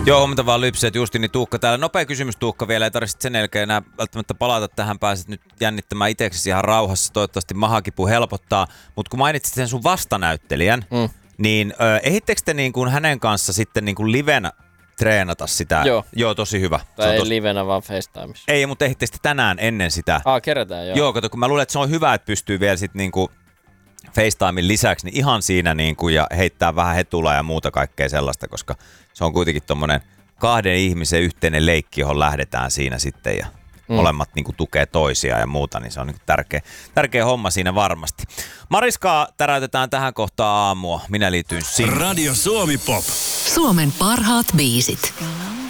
Joo, huomenta vaan Lypseet, Justini, Tuukka täällä. Nopea kysymys, Tuukka, vielä. Ei tarvitse sen jälkeen enää välttämättä palata tähän. Pääset nyt jännittämään itseksesi ihan rauhassa. Toivottavasti mahakipu helpottaa. Mutta kun mainitsit sen sun vastanäyttelijän, niin ehittekö te niin kuin hänen kanssa sitten niin kuin livenä treenata sitä? Joo, tosi hyvä. Tai ei livenä, vaan FaceTimeissa. Ei, mutta ehittekö te tänään ennen sitä? Kerätään, joo. Joo, kato, kun mä luulen, että se on hyvä, että pystyy vielä sitten niinku FaceTimein lisäksi niin ihan siinä niinku ja heittää vähän hetulaa ja muuta kaikkea sellaista, koska se on kuitenkin tommonen 2 ihmisen yhteinen leikki, johon lähdetään siinä sitten ja molemmat niinku tukee toisiaan ja muuta, niin se on niinku tärkeä homma siinä varmasti. Mariskaa täräytetään tähän kohtaan aamua. Minä liityin sinne. Radio Suomi Pop. Suomen parhaat biisit.